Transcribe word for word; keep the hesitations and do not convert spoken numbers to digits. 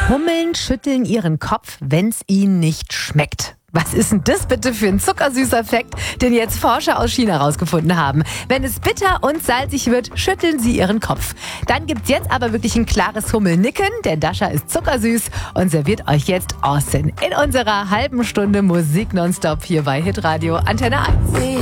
Hummeln schütteln ihren Kopf, wenn's ihnen nicht schmeckt. Was ist denn das bitte für ein zuckersüßer Fakt, den jetzt Forscher aus China rausgefunden haben? Wenn es bitter und salzig wird, schütteln sie ihren Kopf. Dann gibt's jetzt aber wirklich ein klares Hummelnicken. Der Dasher ist zuckersüß und serviert euch jetzt Austin in unserer halben Stunde Musik nonstop hier bei Hitradio Antenne eins.